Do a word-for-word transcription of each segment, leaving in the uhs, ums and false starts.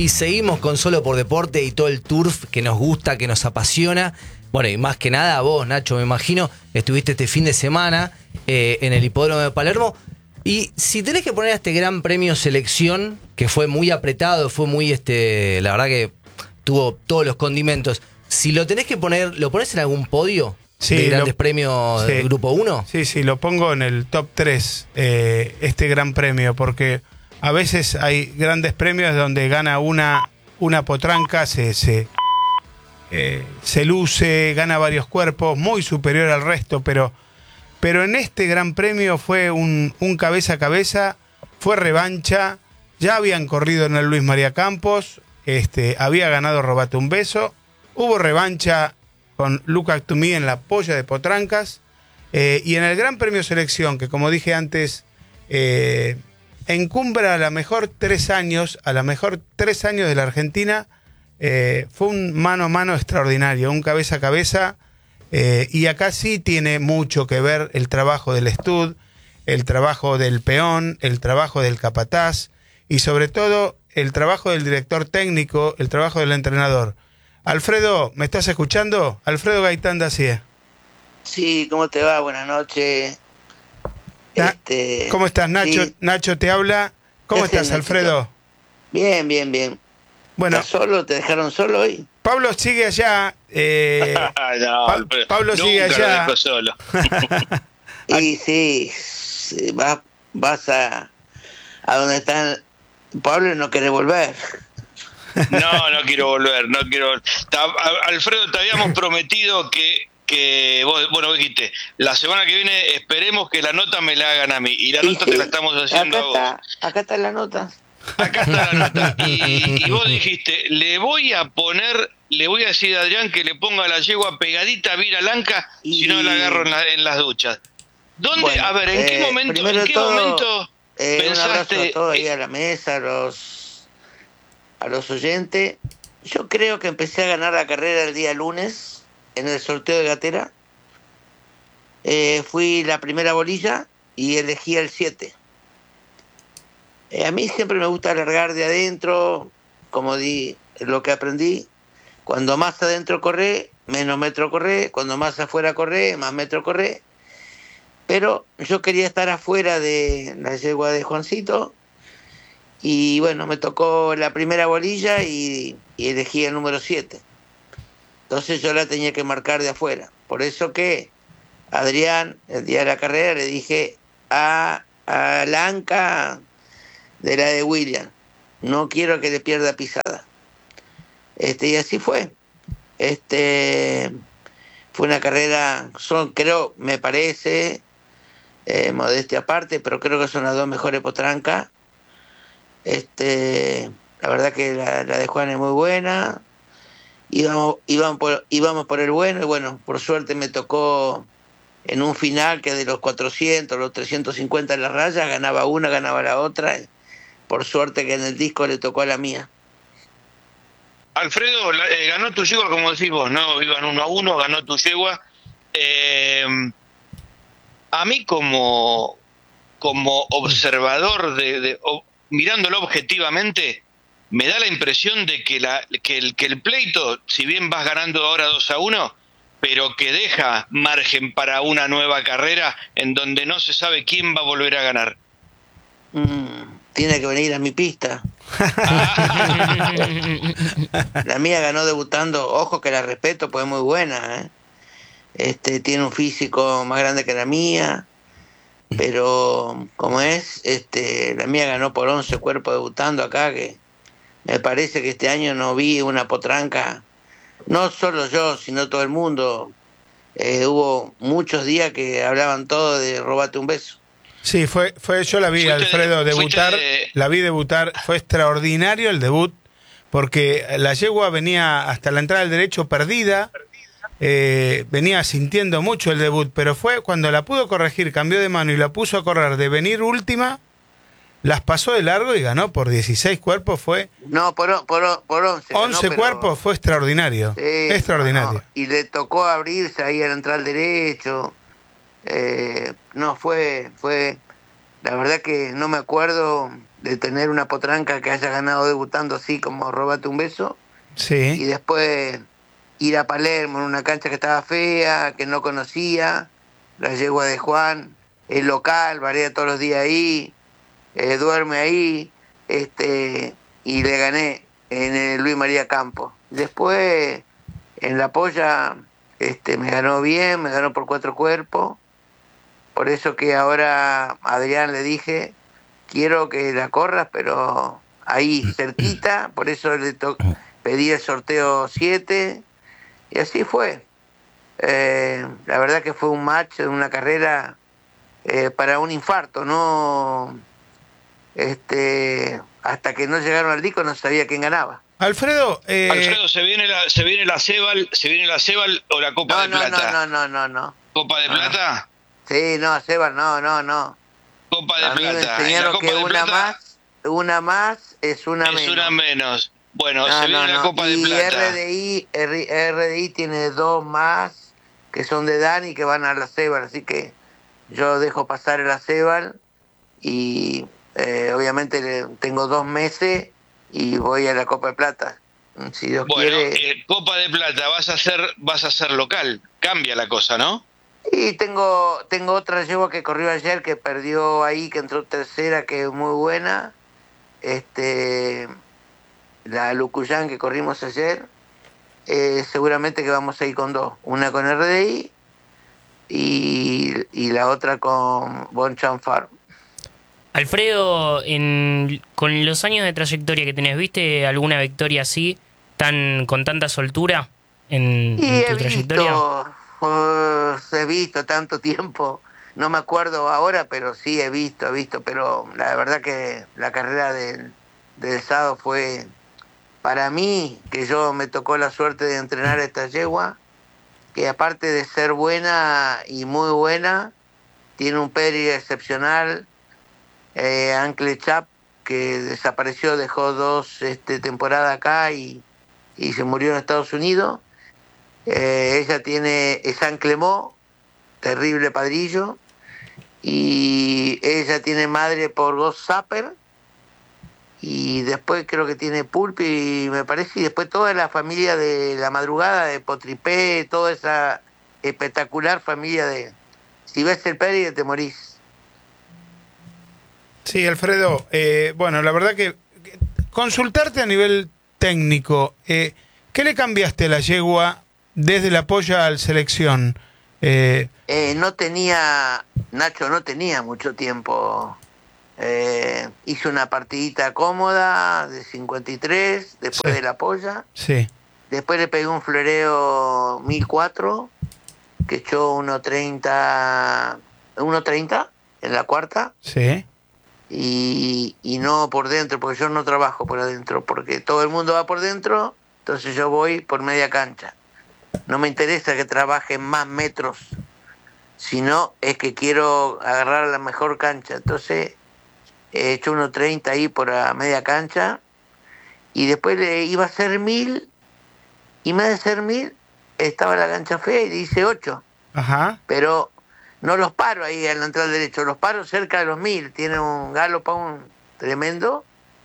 Y seguimos con Solo por Deporte y todo el turf que nos gusta, que nos apasiona. Bueno, y más que nada vos, Nacho, me imagino, estuviste este fin de semana eh, en el Hipódromo de Palermo. Y si tenés que poner a este Gran Premio Selección, que fue muy apretado, fue muy, este, la verdad que tuvo todos los condimentos. Si lo tenés que poner, ¿lo pones en algún podio sí, de grandes lo, premios sí, del Grupo uno? Sí, sí, lo pongo en el top tres, eh, este Gran Premio, porque a veces hay grandes premios donde gana una, una potranca, se, se, eh, se luce, gana varios cuerpos, muy superior al resto, pero, pero en este Gran Premio fue un, un cabeza a cabeza, fue revancha, ya habían corrido en el Luis María Campos, este, había ganado Robate un Beso, hubo revancha con Luca Actumí en la polla de potrancas, eh, y en el Gran Premio Selección, que como dije antes, eh, encumbra a la mejor tres años, a la mejor tres años de la Argentina, eh, fue un mano a mano extraordinario, un cabeza a cabeza, eh, y acá sí tiene mucho que ver el trabajo del Estud, el trabajo del peón, el trabajo del capataz, y sobre todo el trabajo del director técnico, el trabajo del entrenador. Alfredo, ¿me estás escuchando? Alfredo Gaitán Dacier. Sí, ¿cómo te va? Buenas noches. Na- Este, ¿Cómo estás, Nacho? sí. Nacho te habla. ¿Cómo ¿Qué haces, estás, Alfredo? Nachito? Bien, bien, bien. Bueno, ¿Estás solo? ¿Te dejaron solo hoy? Pablo sigue allá. Eh, no, Pa- pero Pablo nunca sigue lo allá. dejo solo. Y sí, sí, vas, vas a, a donde están. Pablo no quiere volver. No, no quiero volver, no quiero. Ta- a- Alfredo, te habíamos prometido que, que vos, bueno, vos dijiste, la semana que viene esperemos que la nota me la hagan a mí. Y la Y nota sí, te la estamos haciendo acá a vos. está, acá está la nota. Acá está la nota. Y, y vos dijiste, le voy a poner, le voy a decir a Adrián que le ponga la yegua pegadita a Vira Lanca, Y- si no la agarro en, la- en las duchas. ¿Dónde? Bueno, a ver, ¿en qué eh, momento, primero en de qué todo, momento Eh, un abrazo a pensaste? todos ahí eh, a la mesa, a los, a los oyentes. Yo creo que empecé a ganar la carrera el día lunes en el sorteo de Gatera. Eh, fui la primera bolilla y elegí el siete. Eh, a mí siempre me gusta alargar de adentro, como di lo que aprendí. Cuando más adentro corre, menos metro corre. Cuando más afuera corre, más metro corre. Pero yo quería estar afuera de la yegua de Juancito. Y bueno, me tocó la primera bolilla y, y elegí el número siete. Entonces yo la tenía que marcar de afuera. Por eso que Adrián, el día de la carrera, le dije a, a la anca de la de William, no quiero que le pierda pisada. Este, y así fue. Este, fue una carrera, son, creo, me parece, eh, modestia aparte, pero creo que son las dos mejores potrancas. Este, la verdad que la, la de Juan es muy buena. Íbamos, íbamos, por, íbamos por el bueno y bueno, por suerte me tocó en un final que de los cuatrocientos, los trescientos cincuenta en las rayas, ganaba una, ganaba la otra. Por suerte que en el disco le tocó a la mía. Alfredo, la- eh, ganó tu yegua, como decís vos, ¿no? Iban uno a uno, ganó tu yegua. Eh, a mí como, como observador, de, de o- mirándolo objetivamente, me da la impresión de que, la, que, el, que el pleito, si bien vas ganando ahora dos a uno, pero que deja margen para una nueva carrera en donde no se sabe quién va a volver a ganar. Mm, tiene que venir a mi pista. Ah, La mía ganó debutando, ojo que la respeto, pues es muy buena, ¿eh? Este, tiene un físico más grande que la mía, pero como es, este, la mía ganó por once cuerpos debutando acá, que me parece que este año no vi una potranca, no solo yo, sino todo el mundo. Eh, hubo muchos días que hablaban todos de robate un beso. Sí, fue, fue, yo la vi, Fuiste Alfredo, de- debutar, fuiste de- la vi debutar, fue extraordinario el debut, porque la yegua venía hasta la entrada del derecho perdida, eh, venía sintiendo mucho el debut, pero fue cuando la pudo corregir, cambió de mano y la puso a correr de venir última, las pasó de largo y ganó por dieciséis cuerpos, fue No, por, o- por, o- por once. ganó, once pero- cuerpos, fue extraordinario, Sí, extraordinario. no, y le tocó abrirse ahí al entrar al derecho. Eh, no, fue, fue, la verdad que no me acuerdo de tener una potranca que haya ganado debutando así como Róbate un beso, y Sí. después ir a Palermo en una cancha que estaba fea, que no conocía, la yegua de Juan, el local, varía todos los días ahí, eh, duerme ahí, este, y le gané en el Luis María Campos. Después en la polla este, me ganó bien, me ganó por cuatro cuerpos, por eso que ahora a Adrián le dije, quiero que la corras, pero ahí cerquita, por eso le to- pedí el sorteo siete, y así fue. Eh, la verdad que fue un match, una carrera eh, para un infarto, no, este, hasta que no llegaron al disco no sabía quién ganaba. Alfredo, eh, Alfredo, ¿se viene la, se viene la Cebal, se viene la Cebal o la Copa No, de no, Plata? no, no, no, no, no. ¿Copa de No, no. Plata? Sí, no, Seba, no, no, no. Copa de A mí me Plata. En la enseñaron Copa que de una Plata más, una más es una es menos. una menos. Bueno, No, se viene no, la no. Copa de Y Plata. R D I, R- RDI tiene dos más que son de Dani que van a la Cebal, así que yo dejo pasar la Cebal y eh, obviamente le- tengo dos meses y voy a la Copa de Plata. Si Dios Bueno, quiere. eh, Copa de Plata, vas a ser, vas a ser local. Cambia la cosa, ¿no? Y tengo, tengo otra yegua que corrió ayer que perdió ahí, que entró tercera, que es muy buena. Este, la Lucuyán que corrimos ayer. Eh, seguramente que vamos a ir con dos. Una con R D I y, y la otra con Bonchan Farm. Alfredo, en, con los años de trayectoria que tenés, ¿viste alguna victoria así, tan con tanta soltura en, Y en he tu trayectoria? visto, uh, he visto tanto tiempo, no me acuerdo ahora, pero sí he visto, he visto, pero la verdad que la carrera del, del sábado fue, para mí, que yo me tocó la suerte de entrenar a esta yegua, que aparte de ser buena y muy buena, tiene un pedigree excepcional, eh, Ancle Chap, que desapareció, dejó dos este, temporadas acá y, y se murió en Estados Unidos. Eh, ella tiene San Clemó, terrible padrillo, y ella tiene madre por Ghost Zapper, y después creo que tiene Pulpi, me parece, y después toda la familia de la madrugada, de Potripé, toda esa espectacular familia de... Si ves el pedigree te morís. sí, Alfredo, eh, bueno, la verdad que que consultarte a nivel técnico, eh, ¿qué le cambiaste a la yegua desde la polla al selección? Eh, Eh, no tenía, Nacho no tenía mucho tiempo. Eh, hice una partidita cómoda de cincuenta y tres, después Sí. de la polla. sí, Después le pegué un floreo mil cuatro, que echó uno treinta, uno treinta en la cuarta. sí, Y, y no por dentro, porque yo no trabajo por adentro, porque todo el mundo va por dentro, entonces yo voy por media cancha. No me interesa que trabajen más metros, sino es que quiero agarrar la mejor cancha. Entonces he hecho uno treinta ahí por la media cancha y después le iba a hacer mil y más de ser mil estaba la cancha fea y le hice ocho, ajá, pero no los paro ahí al entrar derecho, los paro cerca de los mil. Tiene un galo un tremendo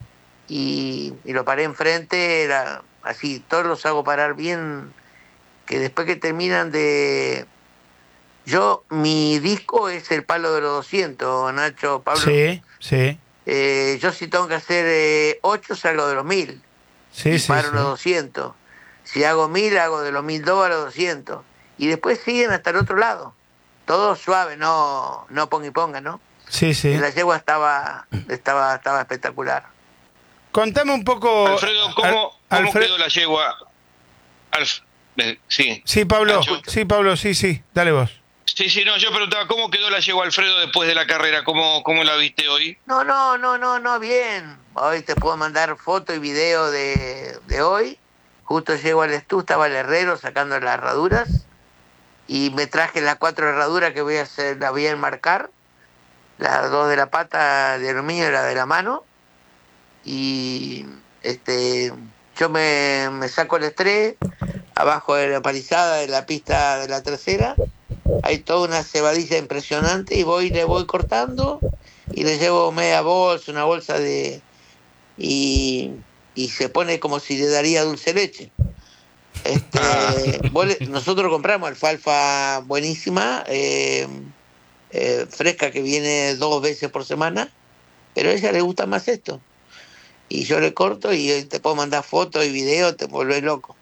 y, y lo paré enfrente, era así, todos los hago parar bien, que después que terminan de... Yo, mi disco es el palo de los doscientos, Nacho, Pablo. sí, sí, Eh, yo si tengo que hacer eh, ocho, salgo de los mil. sí, y sí, paro sí. los doscientos. Si hago mil, hago de los mil dos a los doscientos. Y después siguen hasta el otro lado. Todo suave, no, no ponga y ponga, ¿no? Sí, sí. La yegua estaba, estaba, estaba espectacular. Contame un poco... Alfredo, ¿cómo, Al- cómo Alfre- quedó la yegua? Alf- eh, sí. Sí, Pablo, Nacho. sí, Pablo, sí, sí, dale vos. Sí, sí, no, yo preguntaba, ¿cómo quedó la yegua Alfredo después de la carrera? ¿Cómo, cómo la viste hoy? No, no, no, no, no, bien. Hoy te puedo mandar foto y video de, de hoy. Justo llego al estudio, estaba el herrero sacando las herraduras. Y me traje las cuatro herraduras que voy a hacer, las voy a enmarcar. Las dos de la pata de aluminio y la de la mano. Y este yo me, me saco el estrés abajo de la palizada de la pista de la tercera. Hay toda una cebadilla impresionante y voy le voy cortando y le llevo media bolsa, una bolsa de... y, y se pone como si le daría dulce leche. Este, vos le- nosotros compramos alfalfa buenísima, eh, eh, fresca, que viene dos veces por semana, pero a ella le gusta más esto. Y yo le corto y te puedo mandar fotos y videos, te vuelves loco.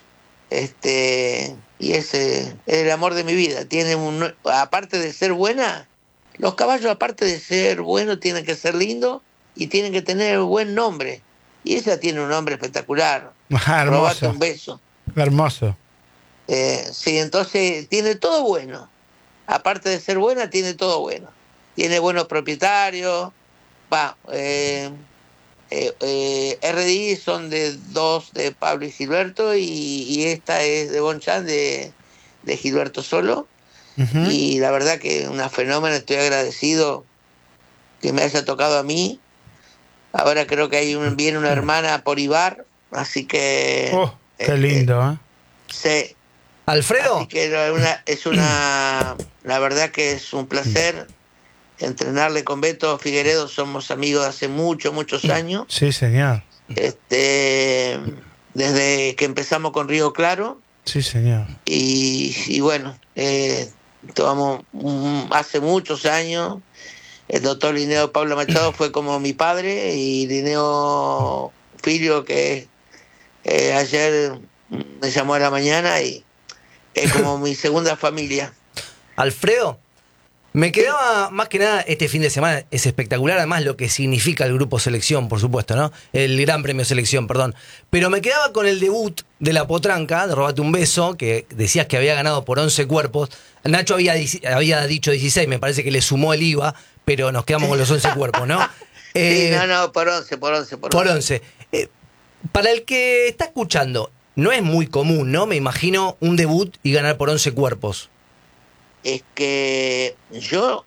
Este, y ese es el amor de mi vida. Tiene un, aparte de ser buena, los caballos, aparte de ser buenos, tienen que ser lindos y tienen que tener buen nombre. Y ella tiene un nombre espectacular. Ah, Robate hermoso, un beso. hermoso. Eh, sí, entonces tiene todo bueno. Aparte de ser buena, tiene todo bueno. Tiene buenos propietarios. Va, eh, eh, eh, R D I son de dos de Pablo y Gilberto, y, y esta es de Bonchan, de, de Gilberto solo. Ujú. Y la verdad que una fenómena, estoy agradecido que me haya tocado a mí. Ahora creo que hay un, viene una hermana por Ibar, así que... Oh, qué este, lindo, ¿eh? sí, Alfredo, así que era una, es una... La verdad que es un placer entrenarle con Beto Figueredo. Somos amigos de hace muchos, muchos años. Sí, señor. Este, desde que empezamos con Río Claro. Sí, señor. Y, y bueno, eh, tomamos mm, hace muchos años. El doctor Linneo Pablo Machado fue como mi padre, y Linneo Filio, que eh, ayer me llamó a la mañana, y es como mi segunda familia. Alfredo, me quedaba más que nada este fin de semana, es espectacular, además lo que significa el grupo selección, por supuesto, ¿no? El Gran Premio Selección, perdón. Pero me quedaba con el debut de la potranca, de Robate un beso, que decías que había ganado por once cuerpos. Nacho había, había dicho dieciséis, me parece que le sumó el I V A, pero nos quedamos con los once cuerpos, ¿no? Sí, Eh, no, no, por once, por once, por Por once. once. Eh, para el que está escuchando, no es muy común, ¿no? Me imagino un debut y ganar por once cuerpos. Es que yo,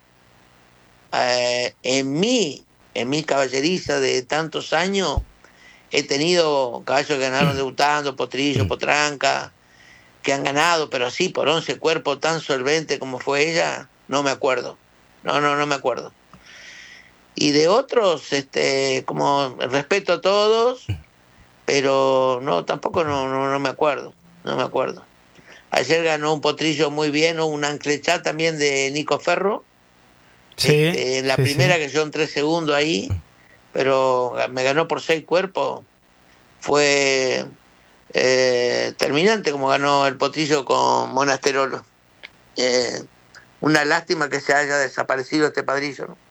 eh, en mi, en mi caballeriza de tantos años, he tenido caballos que ganaron debutando, potrillo, potranca, que han ganado, pero sí, por once cuerpos tan solvente como fue ella, no me acuerdo. No, no, no me acuerdo. Y de otros, este, como respeto a todos, pero no, tampoco no, no, no me acuerdo, no me acuerdo. Ayer ganó un potrillo muy bien, ¿no? Un anclechá también de Nico Ferro. Sí. Este, la sí, primera sí. que yo entré segundo ahí, pero me ganó por seis cuerpos. Fue eh, terminante como ganó el potrillo con Monasterolo. Eh, una lástima que se haya desaparecido este padrillo, ¿no?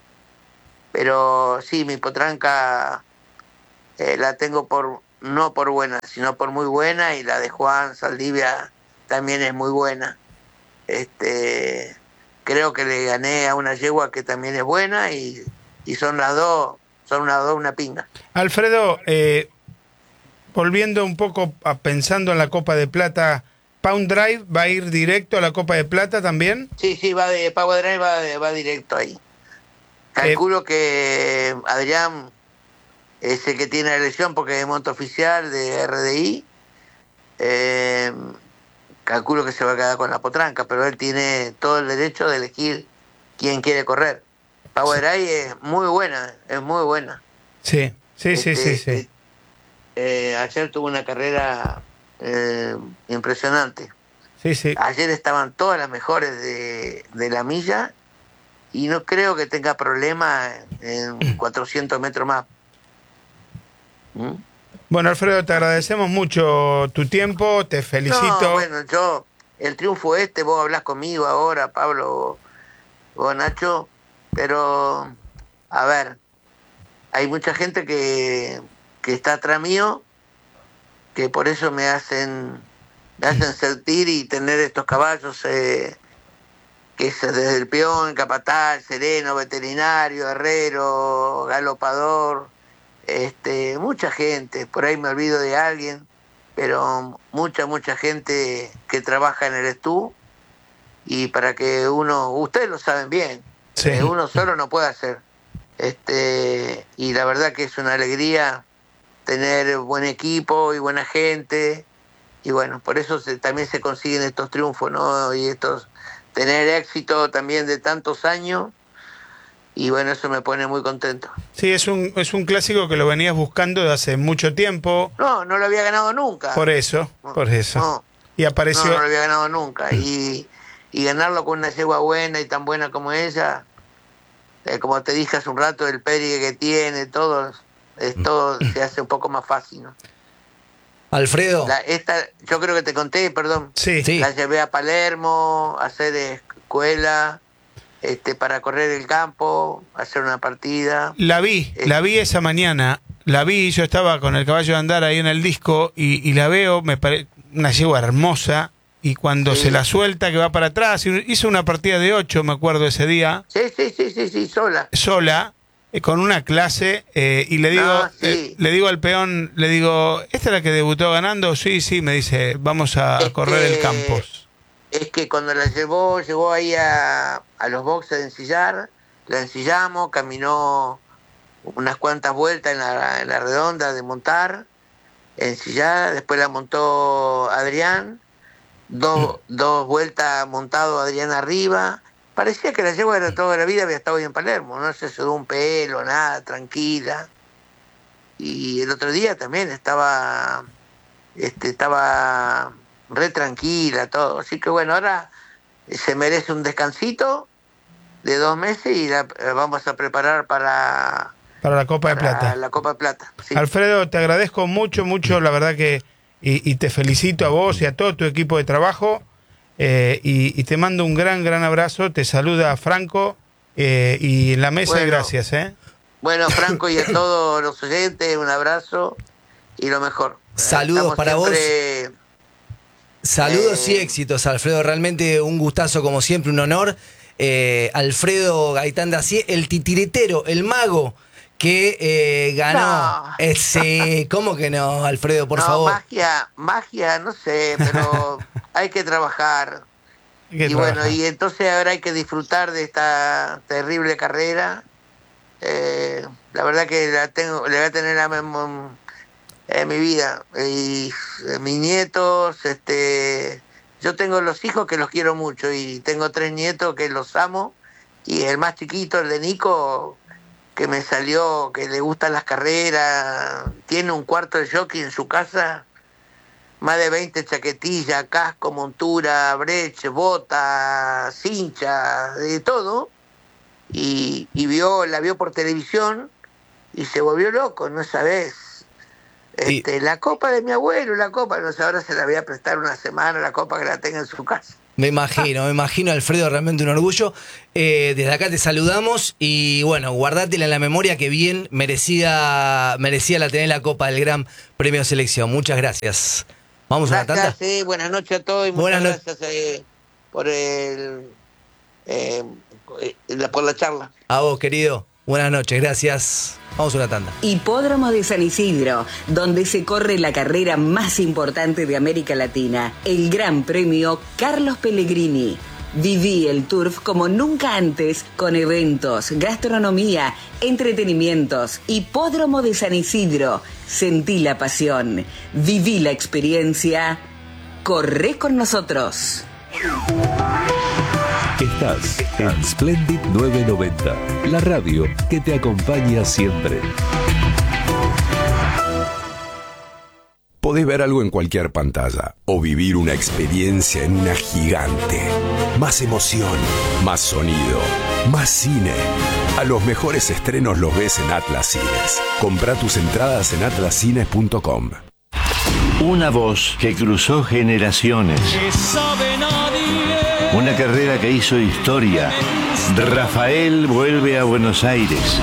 Pero sí, mi potranca eh, la tengo por, no por buena, sino por muy buena, y la de Juan Saldivia también es muy buena. Este, creo que le gané a una yegua que también es buena, y, y son las dos, son las dos una pinga. Alfredo, eh, volviendo un poco a pensando en la Copa de Plata, ¿Pound Drive va a ir directo a la Copa de Plata también? Sí, sí, va de Power Drive, va, de- va directo ahí. Calculo eh, que Adrián es el que tiene la elección, porque es monto oficial de R D I. Eh, calculo que se va a quedar con la potranca, pero él tiene todo el derecho de elegir quién quiere correr. Power Eye sí. Es muy buena, es muy buena. Sí, sí, este, sí, sí, sí. Eh, eh, ayer tuvo una carrera eh, impresionante. Sí, sí. Ayer estaban todas las mejores de, de la milla, y no creo que tenga problema en cuatrocientos metros más. ¿Mm? Bueno, Alfredo, te agradecemos mucho tu tiempo, te felicito. No, bueno, yo, el triunfo este, vos hablás conmigo ahora, Pablo, vos, Nacho, pero, a ver, hay mucha gente que, que está atrás mío, que por eso me hacen, me hacen sentir y tener estos caballos, eh, que es desde el peón, capataz, sereno, veterinario, herrero, galopador, este, mucha gente, por ahí me olvido de alguien, pero mucha, mucha gente que trabaja en el Estú, y para que uno, ustedes lo saben bien, Sí. eh, uno solo no puede hacer. Este, y la verdad que es una alegría tener buen equipo y buena gente, y bueno, por eso se, también se consiguen estos triunfos, ¿no? Y estos, tener éxito también de tantos años, y bueno, eso me pone muy contento. Sí, es un, es un clásico que lo venías buscando de hace mucho tiempo. No, no lo había ganado nunca. Por eso, por eso. No, y apareció... no, no lo había ganado nunca. Y, y ganarlo con una yegua buena y tan buena como ella, eh, como te dije hace un rato, el pédigree que tiene, todo, es todo se hace un poco más fácil, ¿no? Alfredo. La, esta, yo creo que te conté, perdón. Sí. Sí. La llevé a Palermo a hacer escuela, este, para correr el campo, hacer una partida. La vi, Eh. la vi esa mañana. La vi, yo estaba con el caballo de andar ahí en el disco y, y la veo, me parece una yegua hermosa. Y cuando Sí. se la suelta, que va para atrás, hizo una partida de ocho, me acuerdo ese día, Sí, sí, sí, sí, sí, sola. sola, eh, con una clase, eh, y le digo, No, sí. eh, le digo al peón, le digo, ¿esta es la que debutó ganando? Sí, sí, me dice, vamos a, a Es correr el que- Campos. Es que cuando la llevó, llegó ahí a, a los boxes de ensillar, la ensillamos, caminó unas cuantas vueltas en la, en la redonda de montar, ensillada, después la montó Adrián, dos, dos vueltas montado Adrián arriba. Parecía que la yegua era toda la vida, había estado ahí en Palermo, no se sudó un pelo, nada, tranquila. Y el otro día también estaba, este, estaba re tranquila, todo. Así que bueno, ahora se merece un descansito de dos meses y la, la vamos a preparar para, Para la Copa de para Plata. la Copa de Plata. Sí. Alfredo, te agradezco mucho, mucho, la verdad que, y, y te felicito a vos y a todo tu equipo de trabajo, eh, y, y te mando un gran, gran abrazo, te saluda Franco, eh, y en la mesa, Bueno. gracias, ¿eh? Bueno, Franco, y a todos los oyentes, un abrazo y lo mejor. Saludos Estamos para siempre- Saludos Eh, y éxitos, Alfredo. Realmente un gustazo, como siempre, un honor. Eh, Alfredo Gaitán Dacier, el titiritero, el mago que eh, ganó. No. Ese, ¿cómo que no, Alfredo, por no, favor? magia, magia, no sé, pero hay que trabajar. Hay que Y trabajar. bueno, y entonces ahora hay que disfrutar de esta terrible carrera. Eh, la verdad que la tengo, le voy a tener la mem- en mi vida. Y eh, mis nietos, este, yo tengo los hijos que los quiero mucho y tengo tres nietos que los amo. Y el más chiquito, el de Nico, que me salió, que le gustan las carreras, tiene un cuarto de jockey en su casa. Más de veinte chaquetillas, casco, montura, breche, bota, cincha, de todo. Y, y vio, la vio por televisión y se volvió loco, no sabés. Este, La copa de mi abuelo, la copa, no sé, ahora se la voy a prestar una semana, la copa que la tenga en su casa. Me imagino, me imagino, Alfredo, realmente un orgullo. Eh, desde acá te saludamos y bueno, guardátela en la memoria que bien merecida, merecía la tener la Copa del Gran Premio Selección. Muchas gracias. Vamos a una tanda. Gracias, eh, buenas noches a todos y muchas Buenas no- gracias eh, por el eh, la- por la charla. A vos, querido. Buenas noches, gracias. Vamos a una tanda. Hipódromo de San Isidro, donde se corre la carrera más importante de América Latina, el Gran Premio Carlos Pellegrini. Viví el Turf como nunca antes, con eventos, gastronomía, entretenimientos. Hipódromo de San Isidro. Sentí la pasión, viví la experiencia. Corre con nosotros. Estás en Splendid nueve noventa, la radio que te acompaña siempre. Podés ver algo en cualquier pantalla o vivir una experiencia en una gigante. Más emoción, más sonido, más cine. A los mejores estrenos los ves en Atlas Cines. Comprá tus entradas en atlas cines punto com. Una voz que cruzó generaciones. Una carrera que hizo historia. Rafael vuelve a Buenos Aires.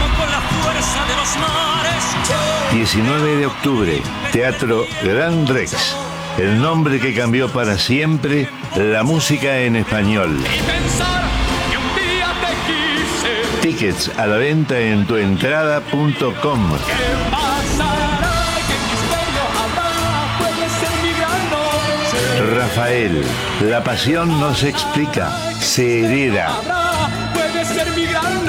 diecinueve de octubre, Teatro Gran Rex. El nombre que cambió para siempre la música en español. Tickets a la venta en tuentrada punto com. Rafael, la pasión no se explica, se hereda.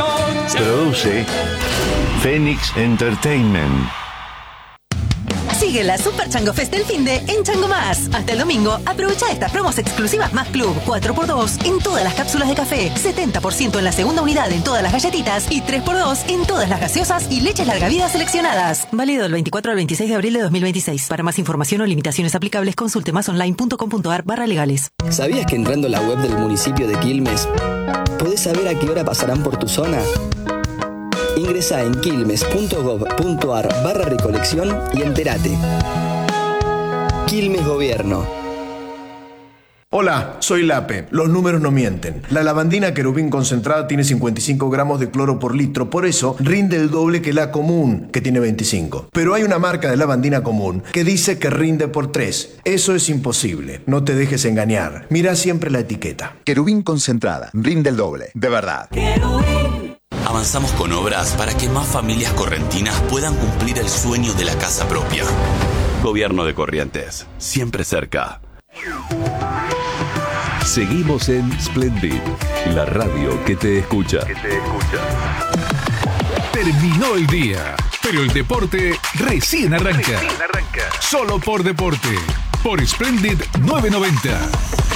Produce Phoenix Entertainment. Si Sigue la Super Chango Fest del finde en Chango Más. Hasta el domingo, aprovecha estas promos exclusivas Más Club, cuatro por dos en todas las cápsulas de café, setenta por ciento en la segunda unidad en todas las galletitas y tres por dos en todas las gaseosas y leches larga vida seleccionadas. Válido del veinticuatro al veintiséis de abril de dos mil veintiséis. Para más información o limitaciones aplicables, consulte masonline.com.ar barra legales. ¿Sabías que entrando a la web del municipio de Quilmes podés saber a qué hora pasarán por tu zona? Ingresá en quilmes.gov.ar barra recolección y entérate. Quilmes Gobierno. Hola, soy Lape. Los números no mienten. La lavandina querubín concentrada tiene cincuenta y cinco gramos de cloro por litro, por eso rinde el doble que la común, que tiene veinticinco. Pero hay una marca de lavandina común que dice que rinde por tres. Eso es imposible. No te dejes engañar. Mira siempre la etiqueta. Querubín concentrada. Rinde el doble. De verdad. Querubín. Avanzamos con obras para que más familias correntinas puedan cumplir el sueño de la casa propia. Gobierno de Corrientes. Siempre cerca. Seguimos en Splendid, la radio que te escucha. Que te escucha. Terminó el día, pero el deporte recién arranca. Recién arranca. Solo por deporte, por Splendid novecientos noventa.